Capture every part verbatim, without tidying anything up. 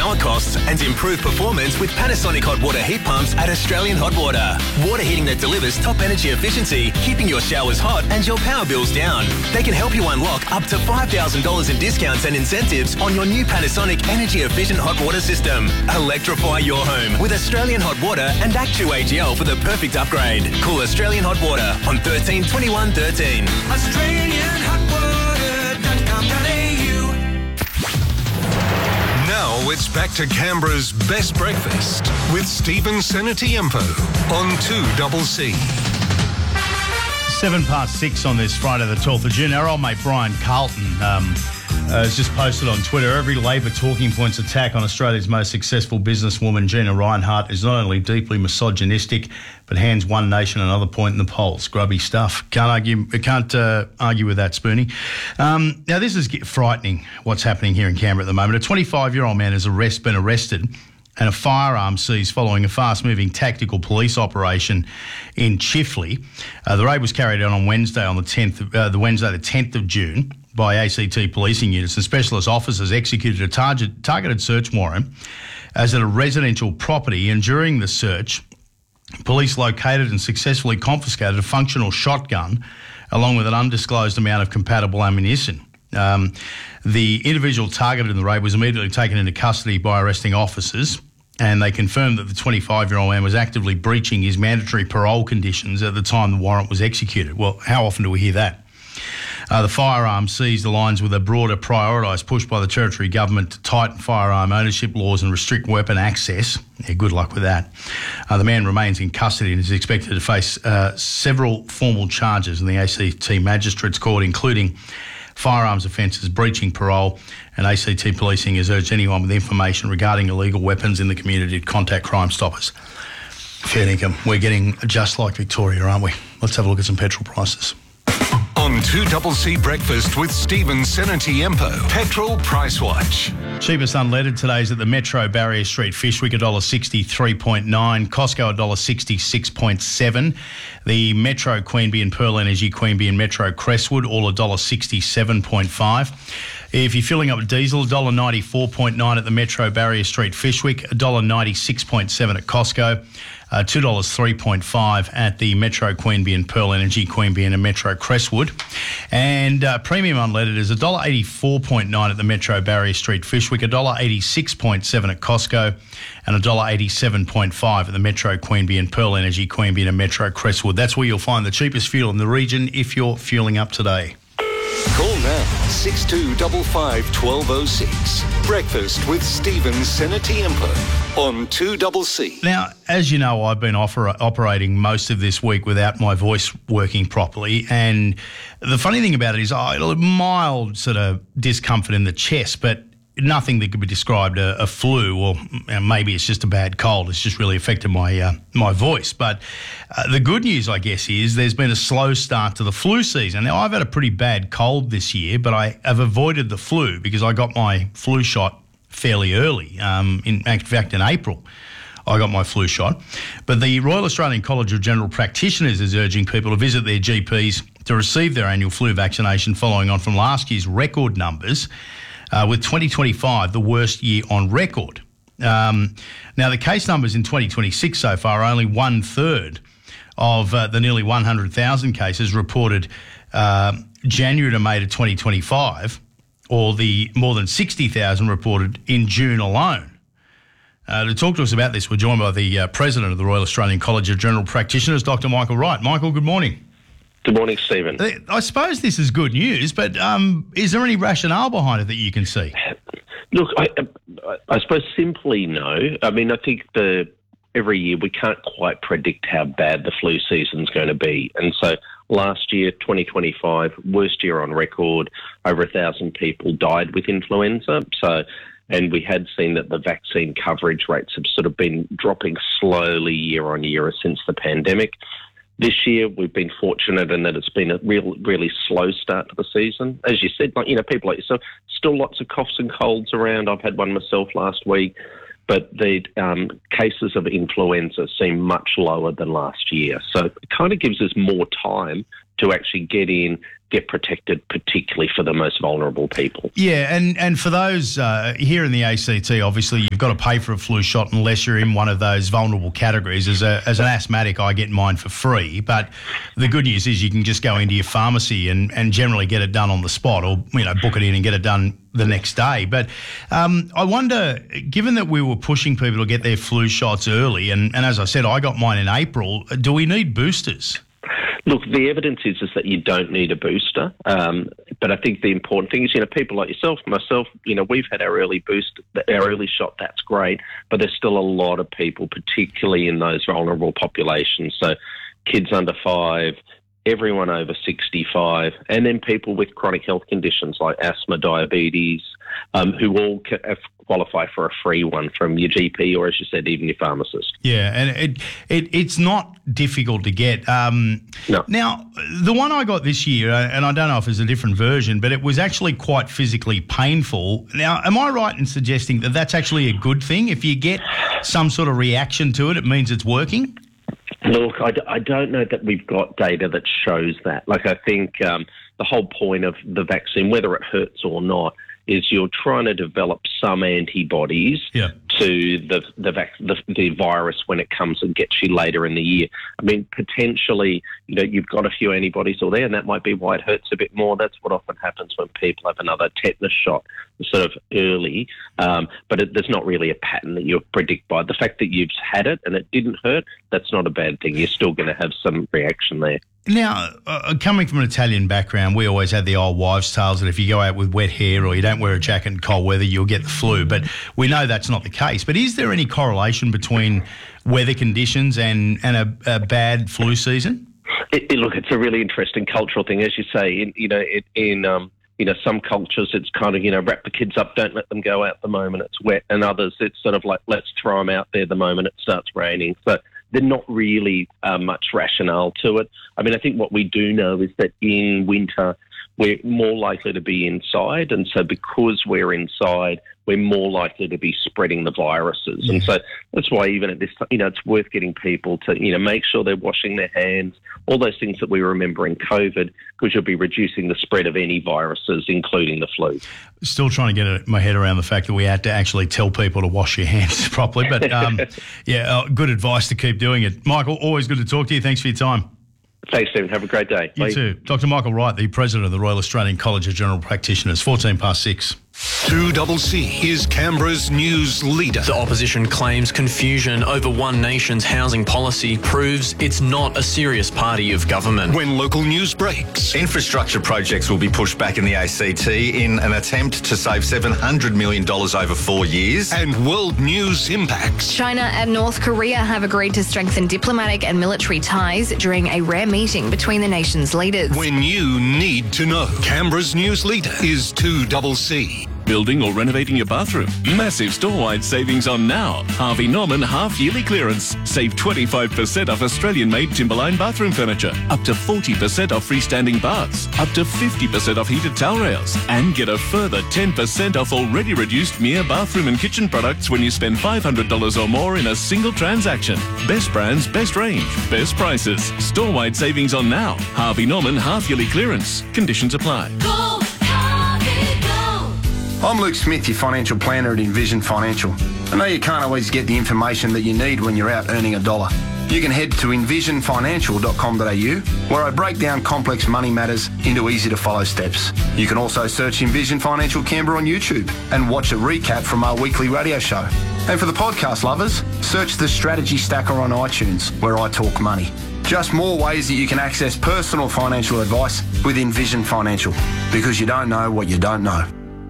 power costs and improve performance with Panasonic hot water heat pumps at Australian Hot Water. Water heating that delivers top energy efficiency, keeping your showers hot and your power bills down. They can help you unlock up to five thousand dollars in discounts and incentives on your new Panasonic energy efficient hot water system. Electrify your home with Australian Hot Water and Act two A G L for the perfect upgrade. Call Australian Hot Water on thirteen twenty-one thirteen. Australian Hot Water dot com dot a u. Now it's back to Canberra's best breakfast with Stephen Senatiempo on two C C. Seven past six on this Friday, the twelfth of June. Our old mate Brian Carlton um, uh, has just posted on Twitter, every Labor talking points attack on Australia's most successful businesswoman, Gina Rinehart, is not only deeply misogynistic, but hands One Nation another point in the polls. Grubby stuff. Can't argue. Can't uh, argue with that, Spoonie. Um, now this is frightening. What's happening here in Canberra at the moment? A twenty-five-year-old man has arrest been arrested and a firearm seized following a fast-moving tactical police operation in Chifley. Uh, the raid was carried out on Wednesday, on the tenth, uh, the Wednesday the tenth of June, by A C T policing units, and specialist officers executed a target, targeted search warrant as at a residential property. And during the search, police located and successfully confiscated a functional shotgun, along with an undisclosed amount of compatible ammunition. Um, the individual targeted in the raid was immediately taken into custody by arresting officers, and they confirmed that the twenty-five-year-old man was actively breaching his mandatory parole conditions at the time the warrant was executed. Well, how often do we hear that? Uh, the firearm seized aligns with a broader prioritised push by the Territory Government to tighten firearm ownership laws and restrict weapon access. Yeah, good luck with that. Uh, the man remains in custody and is expected to face uh, several formal charges in the A C T Magistrates Court, including firearms offences, breaching parole, and A C T Policing has urged anyone with information regarding illegal weapons in the community to contact Crime Stoppers. Fair dinkum. We're getting just like Victoria, aren't we? Let's have a look at some petrol prices. On two C C Breakfast with Stephen Senatiempo, Petrol Price Watch. Cheapest unleaded today is at the Metro Barrier Street Fishwick, one dollar sixty-three point nine, Costco one dollar sixty-six point seven, the Metro Queanbeyan and Pearl Energy Queanbeyan and Metro Crestwood, all one dollar sixty-seven point five. If you're filling up with diesel, one dollar ninety-four point nine at the Metro Barrier Street Fishwick, one dollar ninety-six point seven at Costco, uh, two dollars three point five at the Metro Queanbeyan and Pearl Energy Queanbeyan and Metro Crestwood. And uh, premium unleaded is one dollar eighty-four point nine at the Metro Barrier Street Fishwick, one dollar eighty-six point seven at Costco, and one dollar eighty-seven point five at the Metro Queanbeyan and Pearl Energy Queanbeyan and Metro Crestwood. That's where you'll find the cheapest fuel in the region if you're fueling up today. Call now, six two five five, one two zero six. Breakfast with Stephen Senatiempo on two C C. Now, as you know, I've been offer- operating most of this week without my voice working properly, and the funny thing about it is I had a mild sort of discomfort in the chest, but nothing that could be described a, a flu, or maybe it's just a bad cold. It's just really affected my uh, my voice. But uh, the good news, I guess, is there's been a slow start to the flu season. Now, I've had a pretty bad cold this year, but I have avoided the flu because I got my flu shot fairly early. Um, in fact, in April, I got my flu shot. But the Royal Australian College of General Practitioners is urging people to visit their G Ps to receive their annual flu vaccination, following on from last year's record numbers, Uh, with twenty twenty-five the worst year on record. Um, now, the case numbers in twenty twenty-six so far are only one-third of uh, the nearly one hundred thousand cases reported uh, January to May to twenty twenty-five, or the more than sixty thousand reported in June alone. Uh, to talk to us about this, we're joined by the uh, President of the Royal Australian College of General Practitioners, Doctor Michael Wright. Michael, good morning. Good morning, Stephen. I suppose this is good news, but um, is there any rationale behind it that you can see? Look, I, I suppose simply no. I mean, I think the every year we can't quite predict how bad the flu season's going to be. And so last year, twenty twenty-five, worst year on record, over a thousand people died with influenza. So, and we had seen that the vaccine coverage rates have sort of been dropping slowly year on year since the pandemic. This year, we've been fortunate in that it's been a real, really slow start to the season. As you said, like, you know, people like yourself, still lots of coughs and colds around. I've had one myself last week, but the um, cases of influenza seem much lower than last year. So it kind of gives us more time to actually get in, get protected, particularly for the most vulnerable people. Yeah, and, and for those uh, here in the A C T, obviously you've got to pay for a flu shot unless you're in one of those vulnerable categories. As a as an asthmatic, I get mine for free, but the good news is you can just go into your pharmacy and, and generally get it done on the spot, or you know book it in and get it done the next day. But um, I wonder, given that we were pushing people to get their flu shots early, and, and as I said, I got mine in April, do we need boosters? Look, the evidence is, is that you don't need a booster. Um, but I think the important thing is, you know, people like yourself, myself, you know, we've had our early boost, our early shot, that's great. But there's still a lot of people, particularly in those vulnerable populations. So kids under five, everyone over sixty-five, and then people with chronic health conditions like asthma, diabetes, um, who all qualify for a free one from your G P or, as you said, even your pharmacist. Yeah, and it, it it's not difficult to get. Um, no. Now, the one I got this year, and I don't know if it's a different version, but it was actually quite physically painful. Now, am I right in suggesting that that's actually a good thing? If you get some sort of reaction to it, it means it's working? Look, I, d- I don't know that we've got data that shows that. Like, I think um, the whole point of the vaccine, whether it hurts or not, is you're trying to develop some antibodies yeah. to the the, vac- the the virus when it comes and gets you later in the year. I mean, potentially, you know, you've got a few antibodies all there, and that might be why it hurts a bit more. That's what often happens when people have another tetanus shot sort of early, um, but it, there's not really a pattern that you predict by. The fact that you've had it and it didn't hurt, that's not a bad thing. You're still going to have some reaction there. Now, uh, coming from an Italian background, we always had the old wives' tales that if you go out with wet hair or you don't wear a jacket in cold weather, you'll get the flu. But we know that's not the case. But is there any correlation between weather conditions and, and a, a bad flu season? It, it, look, it's a really interesting cultural thing. As you say, in, you know, it, in um, you know, some cultures it's kind of, you know, wrap the kids up, don't let them go out the moment it's wet. And others, it's sort of like, let's throw them out there the moment it starts raining. So there's not really uh, much rationale to it. I mean, I think what we do know is that in winter, we're more likely to be inside. And so because we're inside, we're more likely to be spreading the viruses. Yeah. And so that's why even at this time, you know, it's worth getting people to, you know, make sure they're washing their hands, all those things that we remember in COVID, because you'll be reducing the spread of any viruses, including the flu. Still trying to get my head around the fact that we had to actually tell people to wash your hands properly. But, um, yeah, uh, good advice to keep doing it. Michael, always good to talk to you. Thanks for your time. Thanks, Stephen. Have a great day. You Bye. too. Doctor Michael Wright, the President of the Royal Australian College of General Practitioners, fourteen past six. two C is Canberra's news leader. The opposition claims confusion over One Nation's housing policy proves it's not a serious party of government. When local news breaks, infrastructure projects will be pushed back in the A C T in an attempt to save seven hundred million dollars over four years. And world news impacts. China and North Korea have agreed to strengthen diplomatic and military ties during a rare meeting between the nation's leaders. When you need to know, Canberra's news leader is two C. Building or renovating your bathroom? Massive store-wide savings on now. Harvey Norman half-yearly clearance. Save twenty-five percent off Australian-made Timberline bathroom furniture. Up to forty percent off freestanding baths. Up to fifty percent off heated towel rails. And get a further ten percent off already reduced Mia bathroom and kitchen products when you spend five hundred dollars or more in a single transaction. Best brands, best range, best prices. Store-wide savings on now. Harvey Norman half-yearly clearance. Conditions apply. Go, Harvey, go. I'm Luke Smith, your financial planner at Envision Financial. I know you can't always get the information that you need when you're out earning a dollar. You can head to envision financial dot com dot a u, where I break down complex money matters into easy-to-follow steps. You can also search Envision Financial Canberra on YouTube and watch a recap from our weekly radio show. And for the podcast lovers, search the Strategy Stacker on iTunes, where I talk money. Just more ways that you can access personal financial advice with Envision Financial, because you don't know what you don't know.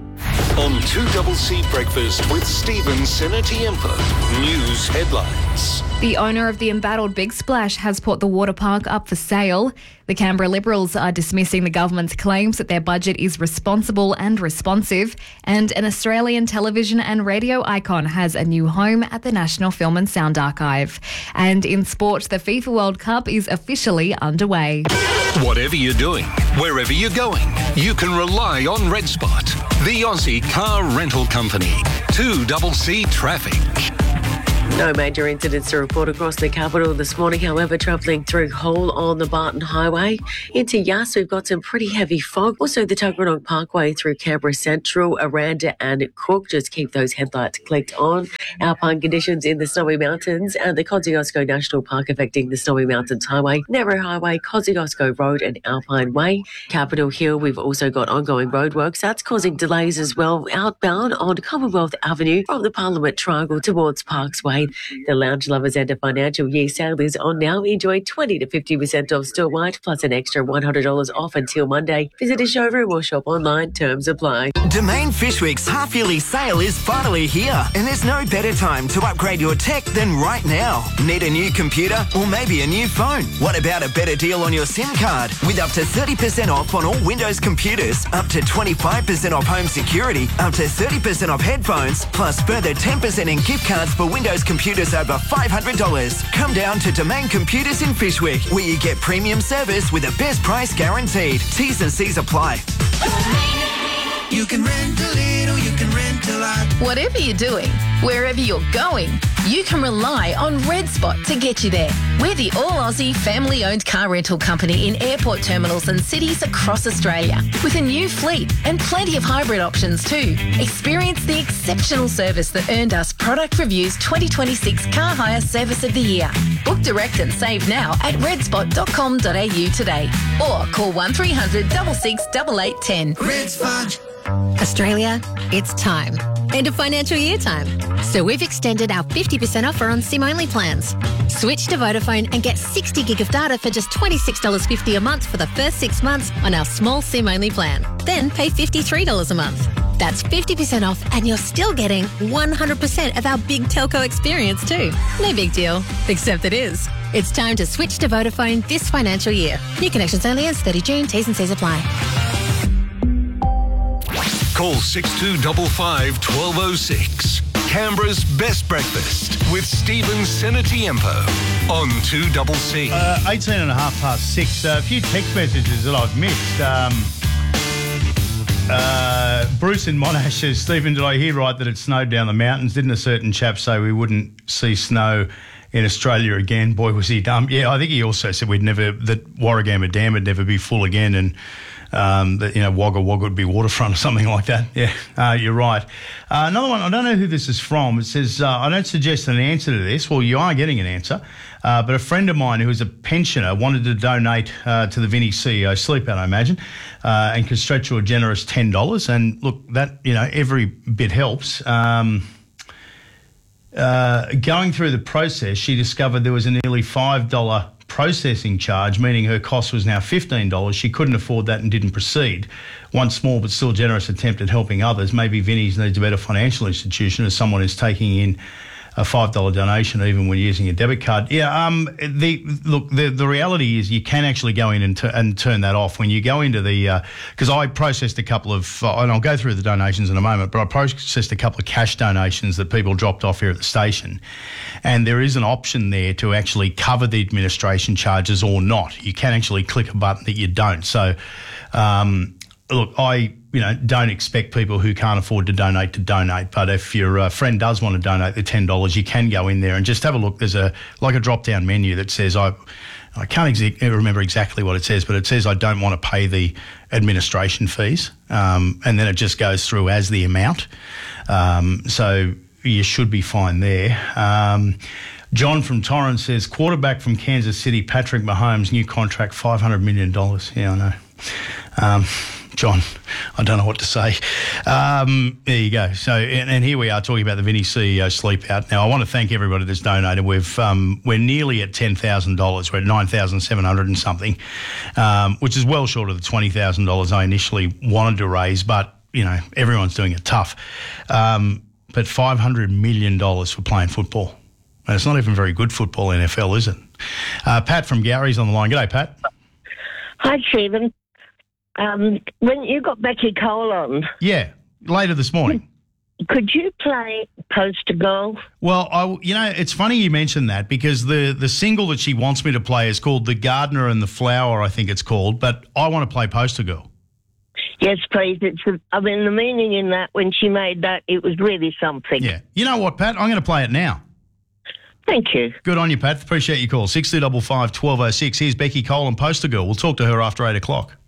On two C Breakfast with Stephen Senatiempo. News headlines. The owner of the embattled Big Splash has put the water park up for sale. The Canberra Liberals are dismissing the government's claims that their budget is responsible and responsive. And an Australian television and radio icon has a new home at the National Film and Sound Archive. And in sport, the FIFA World Cup is officially underway. Whatever you're doing, wherever you're going, you can rely on Red Spot, the Aussie car rental company. two C Traffic. No major incidents to report across the capital this morning. However, travelling through Hull on the Barton Highway into Yass, we've got some pretty heavy fog. Also, the Tuggeranong Parkway through Canberra Central, Aranda and Cook. Just keep those headlights clicked on. Alpine conditions in the Snowy Mountains and the Kosciuszko National Park affecting the Snowy Mountains Highway, Narrow Highway, Kosciuszko Road and Alpine Way. Capitol Hill, we've also got ongoing roadworks. That's causing delays as well outbound on Commonwealth Avenue from the Parliament Triangle towards Parks Way. The Lounge Lovers End of Financial Year sale is on now. Enjoy twenty to fifty percent off store wide plus an extra one hundred dollars off until Monday. Visit a showroom or shop online. Terms apply. Domain Fishwick's half-yearly sale is finally here, and there's no better time to upgrade your tech than right now. Need a new computer or maybe a new phone? What about a better deal on your SIM card? With up to thirty percent off on all Windows computers, up to twenty-five percent off home security, up to thirty percent off headphones, plus further ten percent in gift cards for Windows computers over five hundred dollars. Come down to Domain Computers in Fishwick, where you get premium service with a best price guaranteed. T's and C's apply. You can rent a little, you can rent a lot. Whatever you're doing, wherever you're going, you can rely on Red Spot to get you there. We're the all-Aussie family-owned car rental company in airport terminals and cities across Australia, with a new fleet and plenty of hybrid options too. Experience the exceptional service that earned us Product Review's twenty twenty-six Car Hire Service of the Year. Book direct and save now at redspot dot com dot a u today, or call one three hundred six six eight eight one zero. Red Spot. Australia, it's time. End of financial year time. So we've extended our fifty percent offer on SIM-only plans. Switch to Vodafone and get sixty gig of data for just twenty-six dollars fifty a month for the first six months on our small SIM-only plan. Then pay fifty-three dollars a month. That's fifty percent off and you're still getting one hundred percent of our big telco experience too. No big deal, except it is. It's time to switch to Vodafone this financial year. New connections only as thirty June. T's and C's apply. Call six two five five, one two zero six. Canberra's Best Breakfast with Stephen Senatiempo on two C C. Uh, eighteen and a half past six. Uh, a few text messages that I've missed. Um, uh, Bruce in Monash says, Stephen, did I hear right that it snowed down the mountains? Didn't a certain chap say we wouldn't see snow in Australia again? Boy, was he dumb. Yeah, I think he also said we'd never, that Warragamba Dam would never be full again, and Um, that, you know, Wagga Wagga would be waterfront or something like that. Yeah, uh, you're right. Uh, another one, I don't know who this is from. It says, uh, I don't suggest an answer to this. Well, you are getting an answer. Uh, but a friend of mine who is a pensioner wanted to donate uh, to the Vinnie C E O sleep out, I imagine, uh, and could stretch to a generous ten dollars. And look, that, you know, every bit helps. Um, uh, going through the process, she discovered there was a nearly five dollars processing charge, meaning her cost was now fifteen dollars. She couldn't afford that and didn't proceed. One small but still generous attempt at helping others. Maybe Vinnie's needs a better financial institution as someone is taking in a five dollars donation even when using a debit card. Yeah, um, the look, the, the reality is you can actually go in and, t- and turn that off. When you go into the, because uh, I processed a couple of, uh, and I'll go through the donations in a moment, but I processed a couple of cash donations that people dropped off here at the station. And there is an option there to actually cover the administration charges or not. You can actually click a button that you don't. So, um, look, I... you know, don't expect people who can't afford to donate to donate. But if your uh, friend does want to donate the ten dollars, you can go in there and just have a look. There's a like a drop-down menu that says, I I can't exa- remember exactly what it says, but it says I don't want to pay the administration fees. Um, and then it just goes through as the amount. Um, so you should be fine there. Um, John from Torrance says, quarterback from Kansas City, Patrick Mahomes, new contract, five hundred million dollars. Yeah, I know. Um, John, I don't know what to say. Um, there you go. So, and, and here we are talking about the Vinnie C E O sleep out. Now, I want to thank everybody that's donated. We've um, we're nearly at ten thousand dollars. We're at nine thousand seven hundred and something, um, which is well short of the twenty thousand dollars I initially wanted to raise. But you know, everyone's doing it tough. Um, but five hundred million dollars for playing football. And it's not even very good football, N F L, is it? Uh, Pat from Gary's on the line. G'day, Pat. Hi, Stephen. Um, when you got Becky Cole on... Yeah, later this morning. Could you play Poster Girl? Well, I, you know, it's funny you mentioned that because the, the single that she wants me to play is called The Gardener and the Flower, I think it's called, but I want to play Poster Girl. Yes, please. It's. A, I mean, the meaning in that, when she made that, it was really something. Yeah. You know what, Pat? I'm going to play it now. Thank you. Good on you, Pat. Appreciate your call. six two five five, one two oh six. Here's Becky Cole and Poster Girl. We'll talk to her after eight o'clock.